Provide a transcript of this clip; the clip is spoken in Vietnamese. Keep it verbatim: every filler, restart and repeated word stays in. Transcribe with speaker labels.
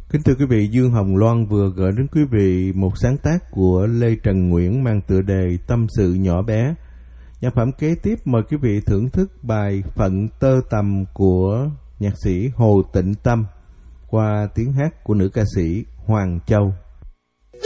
Speaker 1: Kính thưa quý vị, Dương Hồng Loan vừa gửi đến quý vị một sáng tác của Lê Trần Nguyễn mang tựa đề Tâm sự nhỏ bé. Nhạc phẩm kế tiếp mời quý vị thưởng thức bài Phận tơ tằm của nhạc sĩ Hồ Tịnh Tâm qua tiếng hát của nữ ca sĩ Hoàng Châu.